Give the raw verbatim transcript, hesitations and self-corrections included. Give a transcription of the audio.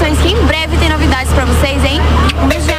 Produções, que em breve tem novidades pra vocês, hein? Um beijão!